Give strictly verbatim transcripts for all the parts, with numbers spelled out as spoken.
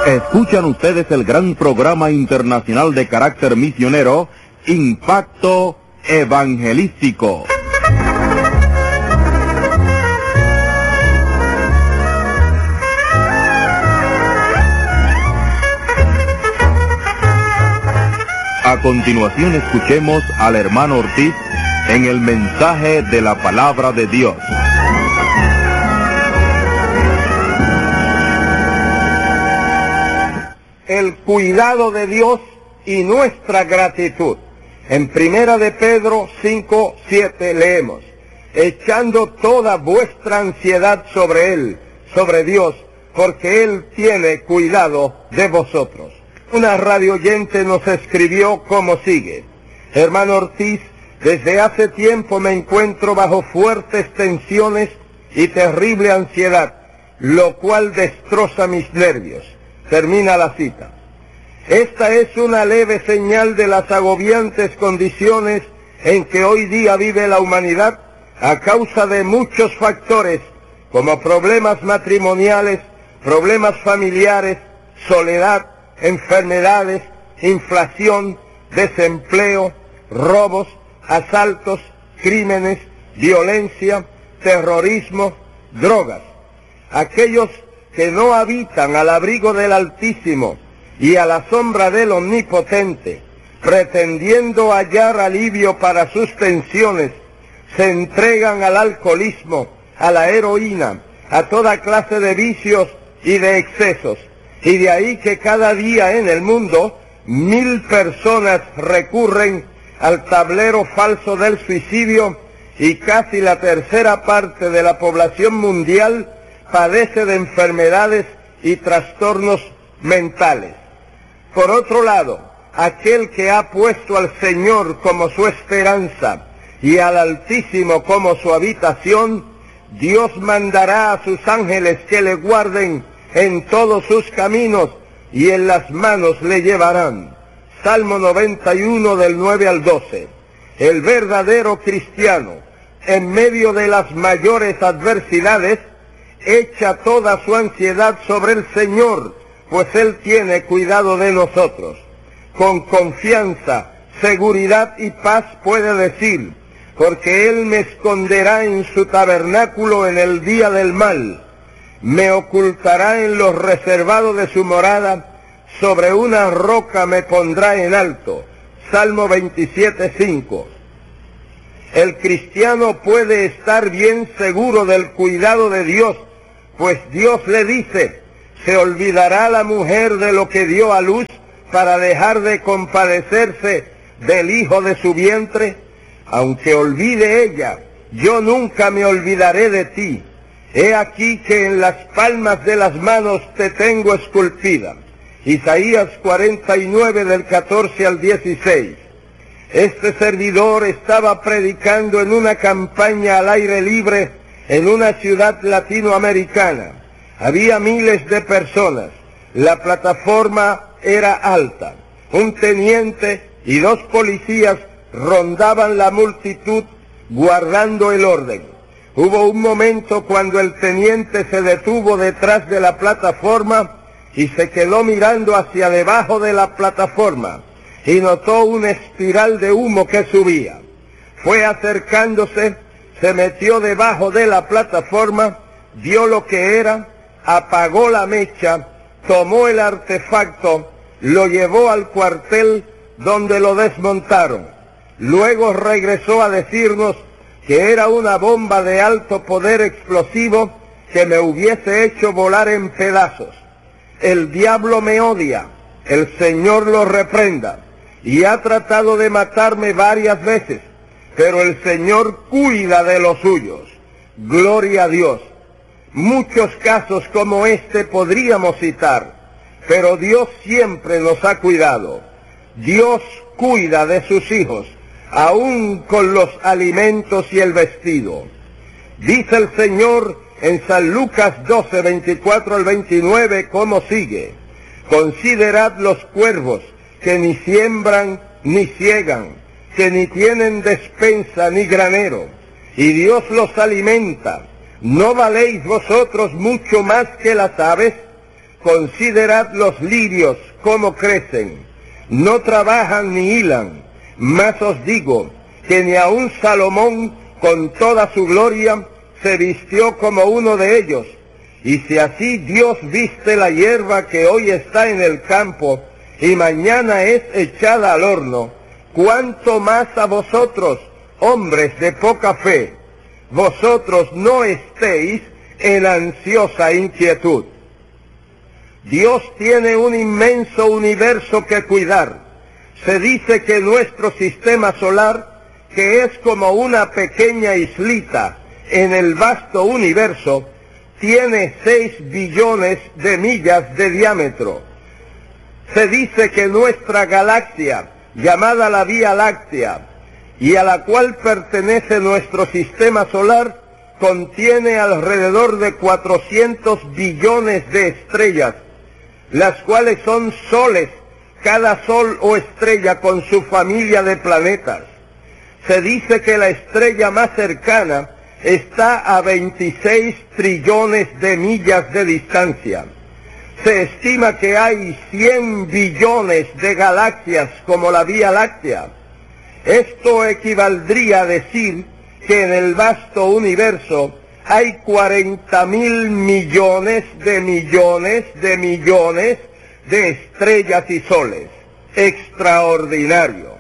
Escuchan ustedes el gran programa internacional de carácter misionero, Impacto Evangelístico. A continuación escuchemos al hermano Ortiz en el mensaje de la palabra de Dios. El cuidado de Dios y nuestra gratitud. En Primera de Pedro cinco, siete leemos: echando toda vuestra ansiedad sobre Él, sobre Dios, porque Él tiene cuidado de vosotros. Una radio oyente nos escribió como sigue: hermano Ortiz, desde hace tiempo me encuentro bajo fuertes tensiones y terrible ansiedad, lo cual destroza mis nervios. Termina la cita. Esta es una leve señal de las agobiantes condiciones en que hoy día vive la humanidad a causa de muchos factores, como problemas matrimoniales, problemas familiares, soledad, enfermedades, inflación, desempleo, robos, asaltos, crímenes, violencia, terrorismo, drogas. Aquellos que no habitan al abrigo del Altísimo y a la sombra del Omnipotente, pretendiendo hallar alivio para sus tensiones, se entregan al alcoholismo, a la heroína, a toda clase de vicios y de excesos. Y de ahí que cada día en el mundo mil personas recurren al tablero falso del suicidio y casi la tercera parte de la población mundial padece de enfermedades y trastornos mentales. Por otro lado, aquel que ha puesto al Señor como su esperanza y al Altísimo como su habitación, Dios mandará a sus ángeles que le guarden en todos sus caminos y en las manos le llevarán. Salmo noventa y uno del nueve al doce. El verdadero cristiano, en medio de las mayores adversidades, echa toda su ansiedad sobre el Señor, pues Él tiene cuidado de nosotros. Con confianza, seguridad y paz puede decir: porque Él me esconderá en su tabernáculo en el día del mal, me ocultará en los reservados de su morada, sobre una roca me pondrá en alto. Salmo veintisiete, cinco. El cristiano puede estar bien seguro del cuidado de Dios, pues Dios le dice: ¿se olvidará la mujer de lo que dio a luz para dejar de compadecerse del hijo de su vientre? Aunque olvide ella, yo nunca me olvidaré de ti. He aquí que en las palmas de las manos te tengo esculpida. Isaías cuarenta y nueve del catorce al dieciséis. Este servidor estaba predicando en una campaña al aire libre en una ciudad latinoamericana. Había miles de personas. La plataforma era alta. Un teniente y dos policías rondaban la multitud guardando el orden. Hubo un momento cuando el teniente se detuvo detrás de la plataforma y se quedó mirando hacia debajo de la plataforma y notó una espiral de humo que subía. Fue acercándose, se metió debajo de la plataforma, vio lo que era, apagó la mecha, tomó el artefacto, lo llevó al cuartel donde lo desmontaron. Luego regresó a decirnos que era una bomba de alto poder explosivo que me hubiese hecho volar en pedazos. El diablo me odia, el Señor lo reprenda, y ha tratado de matarme varias veces, pero el Señor cuida de los suyos. Gloria a Dios. Muchos casos como este podríamos citar, pero Dios siempre nos ha cuidado. Dios cuida de sus hijos, aún con los alimentos y el vestido. Dice el Señor en San Lucas doce, veinticuatro al veintinueve, como sigue: considerad los cuervos, que ni siembran ni ciegan, que ni tienen despensa ni granero, y Dios los alimenta. ¿No valéis vosotros mucho más que las aves? Considerad los lirios cómo crecen, no trabajan ni hilan, mas os digo que ni aun Salomón con toda su gloria se vistió como uno de ellos. Y si así Dios viste la hierba que hoy está en el campo y mañana es echada al horno, ¿cuánto más a vosotros, hombres de poca fe? Vosotros no estéis en ansiosa inquietud. Dios tiene un inmenso universo que cuidar. Se dice que nuestro sistema solar, que es como una pequeña islita en el vasto universo, tiene seis billones de millas de diámetro. Se dice que nuestra galaxia, llamada la Vía Láctea, y a la cual pertenece nuestro sistema solar, contiene alrededor de cuatrocientos billones de estrellas, las cuales son soles, cada sol o estrella con su familia de planetas. Se dice que la estrella más cercana está a veintiséis trillones de millas de distancia. Se estima que hay cien billones de galaxias como la Vía Láctea. Esto equivaldría a decir que en el vasto universo hay cuarenta mil millones de millones de millones de estrellas y soles. Extraordinario.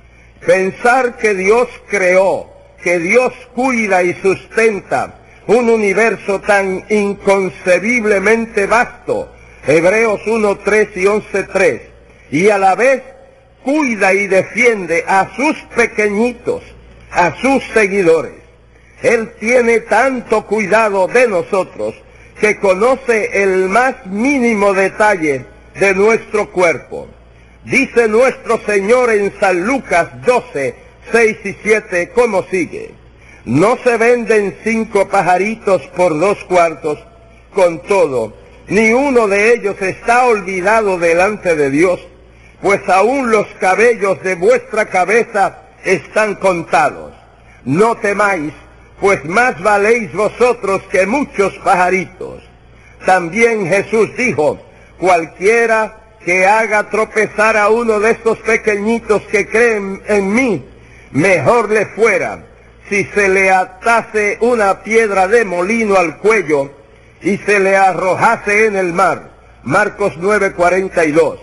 Pensar que Dios creó, que Dios cuida y sustenta un universo tan inconcebiblemente vasto, Hebreos uno tres y once tres, y a la vez cuida y defiende a sus pequeñitos, a sus seguidores. Él tiene tanto cuidado de nosotros que conoce el más mínimo detalle de nuestro cuerpo. Dice nuestro Señor en San Lucas doce, seis y siete, como sigue: no se venden cinco pajaritos por dos cuartos, con todo, ni uno de ellos está olvidado delante de Dios, pues aún los cabellos de vuestra cabeza están contados. No temáis, pues más valéis vosotros que muchos pajaritos. También Jesús dijo: cualquiera que haga tropezar a uno de estos pequeñitos que creen en mí, mejor le fuera si se le atase una piedra de molino al cuello y se le arrojase en el mar. Marcos nueve, cuarenta y dos.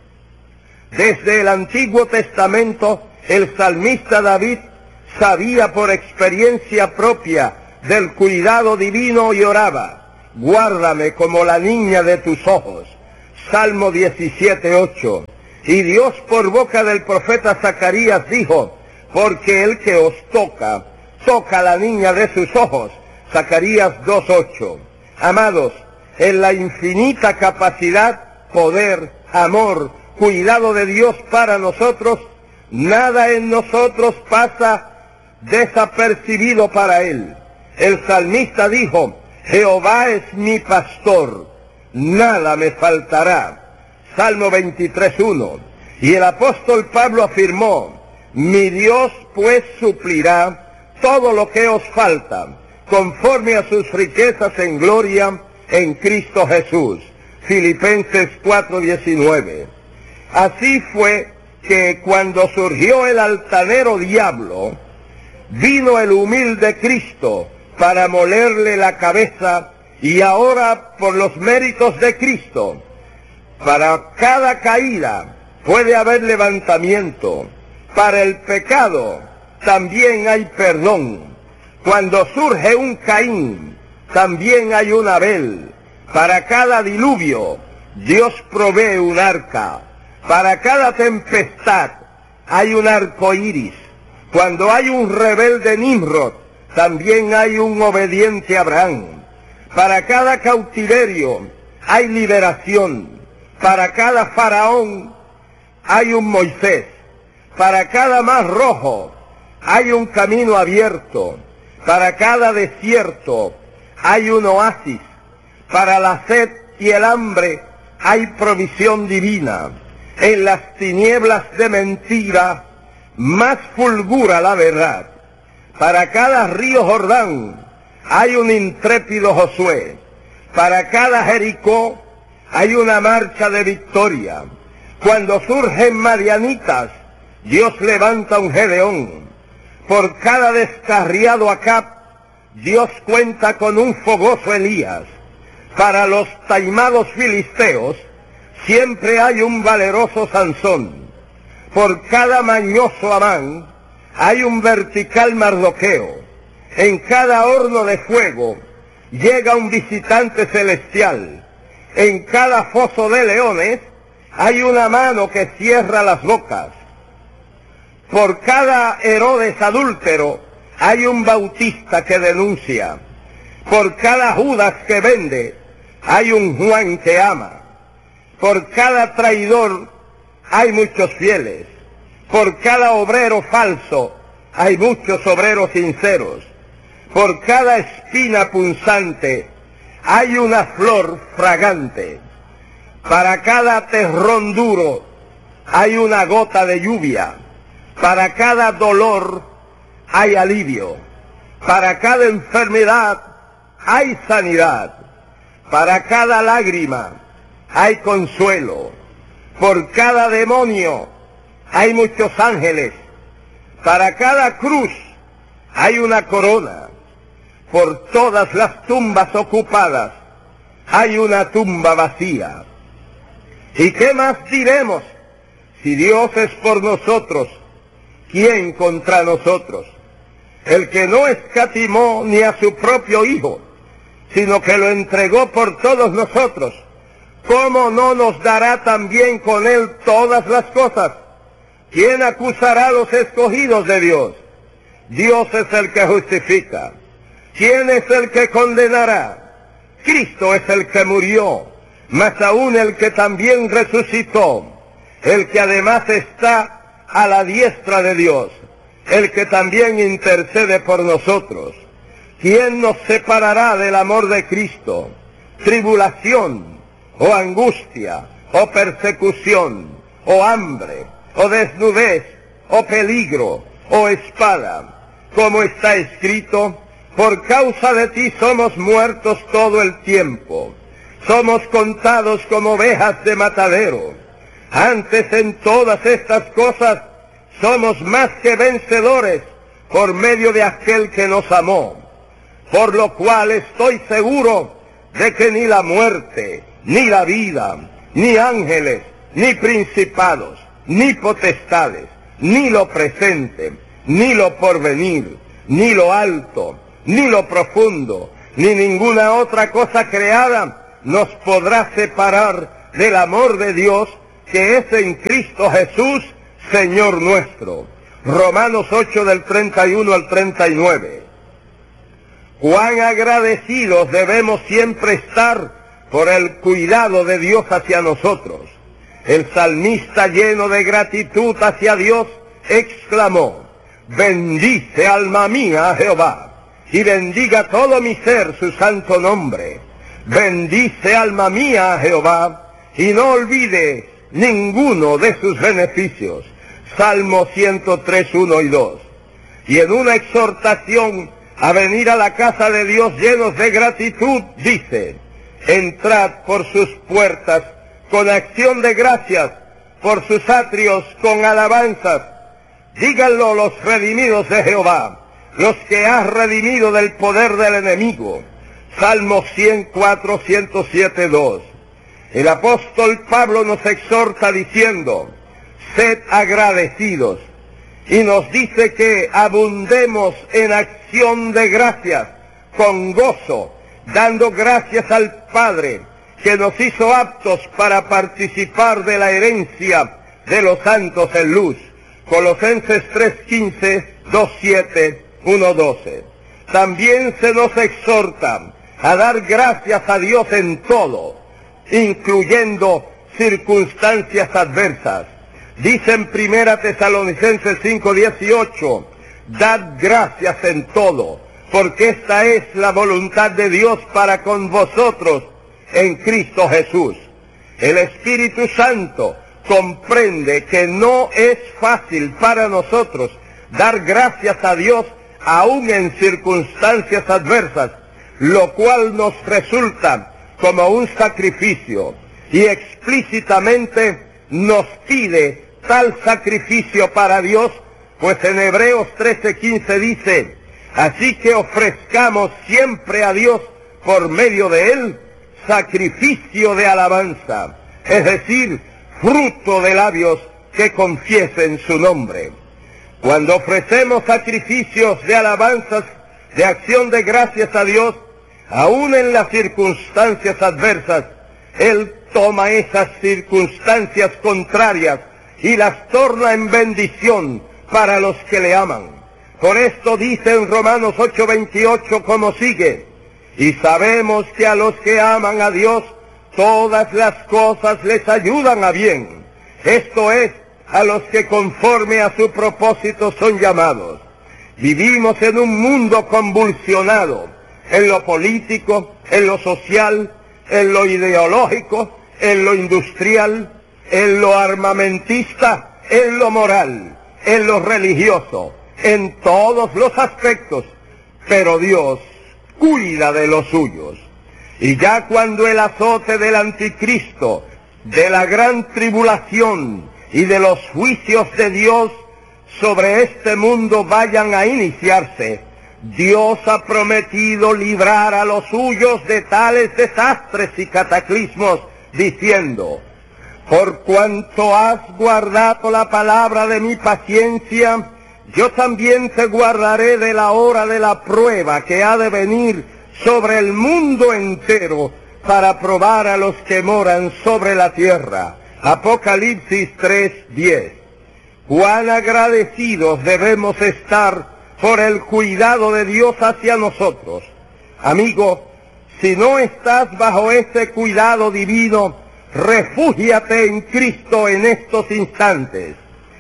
Desde el Antiguo Testamento, el salmista David sabía por experiencia propia del cuidado divino y oraba: guárdame como la niña de tus ojos. Salmo diecisiete, ocho. Y Dios por boca del profeta Zacarías dijo: porque el que os toca, toca a la niña de sus ojos. Zacarías dos, ocho. Amados, en la infinita capacidad, poder, amor, cuidado de Dios para nosotros, nada en nosotros pasa desapercibido para Él. El salmista dijo: Jehová es mi pastor, nada me faltará. Salmo veintitrés, uno. Y el apóstol Pablo afirmó: mi Dios pues suplirá todo lo que os falta, conforme a sus riquezas en gloria en Cristo Jesús. Filipenses cuatro, diecinueve. Así fue que cuando surgió el altanero diablo, vino el humilde Cristo para molerle la cabeza, y ahora por los méritos de Cristo, para cada caída puede haber levantamiento. Para el pecado también hay perdón. Cuando surge un Caín, también hay un Abel. Para cada diluvio, Dios provee un arca. Para cada tempestad, hay un arco iris. Cuando hay un rebelde Nimrod, también hay un obediente Abraham. Para cada cautiverio, hay liberación. Para cada faraón, hay un Moisés. Para cada mar rojo, hay un camino abierto. Para cada desierto, hay un oasis. Para la sed y el hambre, hay provisión divina. En las tinieblas de mentira, más fulgura la verdad. Para cada río Jordán, hay un intrépido Josué. Para cada Jericó, hay una marcha de victoria. Cuando surgen madianitas, Dios levanta un Gedeón. Por cada descarriado Acab, Dios cuenta con un fogoso Elías. Para los taimados filisteos, siempre hay un valeroso Sansón. Por cada mañoso Amán, hay un vertical Mardoqueo. En cada horno de fuego, llega un visitante celestial. En cada foso de leones, hay una mano que cierra las bocas. Por cada Herodes adúltero, hay un Bautista que denuncia. Por cada Judas que vende, hay un Juan que ama. Por cada traidor, hay muchos fieles. Por cada obrero falso, hay muchos obreros sinceros. Por cada espina punzante, hay una flor fragante. Para cada terrón duro, hay una gota de lluvia. Para cada dolor hay alivio. Para cada enfermedad hay sanidad. Para cada lágrima hay consuelo. Por cada demonio hay muchos ángeles. Para cada cruz hay una corona. Por todas las tumbas ocupadas hay una tumba vacía. ¿Y qué más diremos? Si Dios es por nosotros, ¿quién contra nosotros? El que no escatimó ni a su propio Hijo, sino que lo entregó por todos nosotros, ¿cómo no nos dará también con Él todas las cosas? ¿Quién acusará a los escogidos de Dios? Dios es el que justifica. ¿Quién es el que condenará? Cristo es el que murió, mas aún el que también resucitó, el que además está a la diestra de Dios, el que también intercede por nosotros. ¿Quién nos separará del amor de Cristo? Tribulación, o angustia, o persecución, o hambre, o desnudez, o peligro, o espada. Como está escrito, por causa de ti somos muertos todo el tiempo. Somos contados como ovejas de matadero. Antes en todas estas cosas somos más que vencedores por medio de aquel que nos amó. Por lo cual estoy seguro de que ni la muerte, ni la vida, ni ángeles, ni principados, ni potestades, ni lo presente, ni lo porvenir, ni lo alto, ni lo profundo, ni ninguna otra cosa creada nos podrá separar del amor de Dios que es en Cristo Jesús, Señor nuestro. Romanos ocho del treinta y uno al treinta y nueve. Cuán agradecidos debemos siempre estar por el cuidado de Dios hacia nosotros. El salmista, lleno de gratitud hacia Dios, exclamó: bendice alma mía a Jehová, y bendiga todo mi ser su santo nombre. Bendice alma mía a Jehová, y no olvide ninguno de sus beneficios. Salmo ciento tres, uno y dos. Y en una exhortación a venir a la casa de Dios llenos de gratitud, dice: entrad por sus puertas con acción de gracias, por sus atrios con alabanzas. Díganlo los redimidos de Jehová, los que has redimido del poder del enemigo. Salmo ciento cuatro, ciento siete, dos. El apóstol Pablo nos exhorta diciendo: sed agradecidos, y nos dice que abundemos en acción de gracias, con gozo, dando gracias al Padre, que nos hizo aptos para participar de la herencia de los santos en luz. Colosenses tres, quince, dos, siete, uno, doce. También se nos exhorta a dar gracias a Dios en todo, incluyendo circunstancias adversas. Dice en Primera Tesalonicenses cinco, dieciocho, dad gracias en todo, porque esta es la voluntad de Dios para con vosotros en Cristo Jesús. El Espíritu Santo comprende que no es fácil para nosotros dar gracias a Dios aún en circunstancias adversas, lo cual nos resulta como un sacrificio. y explícitamente nos pide tal sacrificio para Dios, pues en Hebreos trece quince dice: así que ofrezcamos siempre a Dios por medio de él sacrificio de alabanza, es decir, fruto de labios que confiesen su nombre. Cuando ofrecemos sacrificios de alabanzas, de acción de gracias a Dios, aún en las circunstancias adversas, Él toma esas circunstancias contrarias y las torna en bendición para los que le aman. Por esto dice en Romanos ocho veintiocho como sigue: y sabemos que a los que aman a Dios, todas las cosas les ayudan a bien. Esto es, a los que conforme a su propósito son llamados. Vivimos en un mundo convulsionado, en lo político, en lo social, en lo ideológico, en lo industrial, en lo armamentista, en lo moral, en lo religioso, en todos los aspectos. Pero Dios cuida de los suyos. Y ya cuando el azote del anticristo, de la gran tribulación y de los juicios de Dios sobre este mundo vayan a iniciarse, Dios ha prometido librar a los suyos de tales desastres y cataclismos, diciendo: por cuanto has guardado la palabra de mi paciencia, yo también te guardaré de la hora de la prueba que ha de venir sobre el mundo entero para probar a los que moran sobre la tierra. Apocalipsis tres diez. Cuán agradecidos debemos estar por el cuidado de Dios hacia nosotros. Amigo, si no estás bajo ese cuidado divino, refúgiate en Cristo en estos instantes.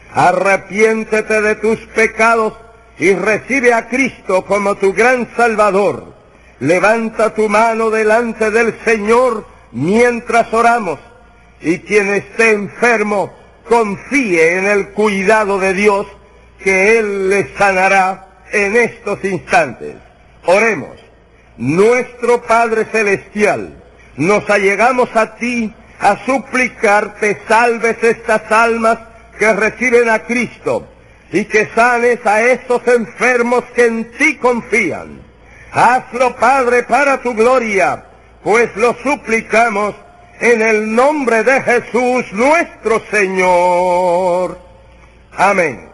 Arrepiéntete de tus pecados y recibe a Cristo como tu gran Salvador. Levanta tu mano delante del Señor mientras oramos, y quien esté enfermo, confíe en el cuidado de Dios, que Él le sanará en estos instantes. Oremos. Nuestro Padre Celestial, nos allegamos a ti a suplicarte salves estas almas que reciben a Cristo y que sanes a esos enfermos que en ti confían. Hazlo, Padre, para tu gloria, pues lo suplicamos en el nombre de Jesús nuestro Señor. Amén.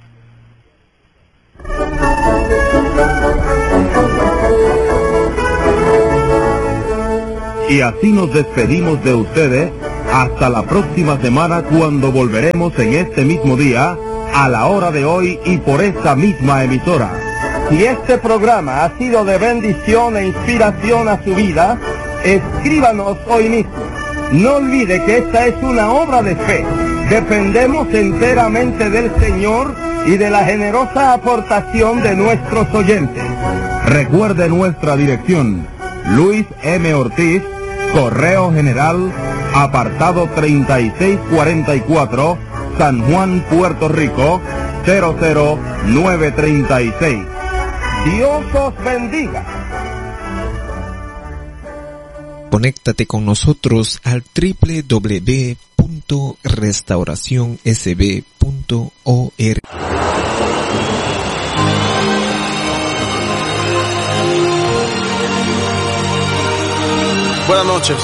Y así nos despedimos de ustedes hasta la próxima semana, cuando volveremos en este mismo día, a la hora de hoy y por esta misma emisora. Si este programa ha sido de bendición e inspiración a su vida, escríbanos hoy mismo. No olvide que esta es una obra de fe. Dependemos enteramente del Señor y de la generosa aportación de nuestros oyentes. Recuerde nuestra dirección: Luis M. Ortiz, Correo General, apartado treinta y seis cuarenta y cuatro, San Juan, Puerto Rico, cero cero nueve treinta y seis. Dios os bendiga. Conéctate con nosotros al doble u doble u doble u punto restauración s b punto org. Buenas noches.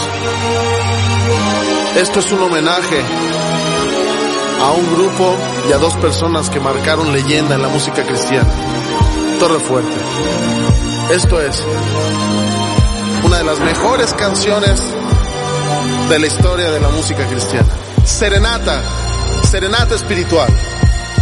Esto es un homenaje a un grupo y a dos personas que marcaron leyenda en la música cristiana. Torre Fuerte. Esto es una de las mejores canciones de la historia de la música cristiana. Serenata, Serenata Espiritual.